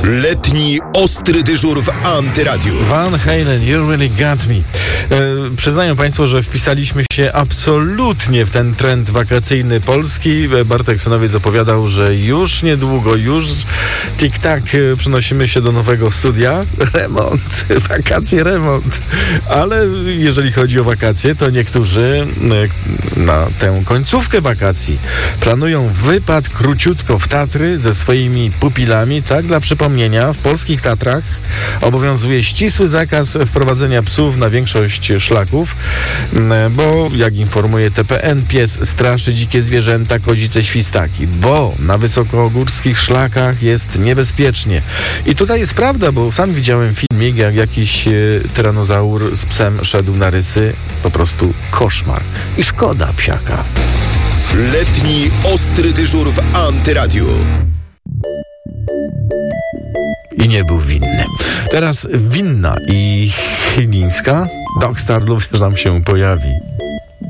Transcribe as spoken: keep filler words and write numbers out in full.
Letni ostry dyżur w Antyradiu. Van Halen, You Really Got Me. E, przyznają Państwo, że wpisaliśmy się absolutnie w ten trend wakacyjny Polski. Bartek Synowiec opowiadał, że już niedługo, już tik-tak przenosimy się do nowego studia. Remont, wakacje, remont. Ale jeżeli chodzi o wakacje, to niektórzy na tę końcówkę wakacji planują wypad króciutko w Tatry ze swoimi pupilami. Tak, dla przypomnienia, w polskich Tatrach obowiązuje ścisły zakaz wprowadzenia psów na większość szlaków, bo jak informuje T P N, pies straszy dzikie zwierzęta, kozice, świstaki, bo na wysokogórskich szlakach jest niebezpiecznie. I tutaj jest prawda, bo sam widziałem filmik, jak jakiś tyranozaur z psem szedł na rysy. Po prostu koszmar. I szkoda psiaka. Letni ostry dyżur w Antyradiu. I nie był winny. Teraz winna i chylińska. Dogstar również nam się pojawi.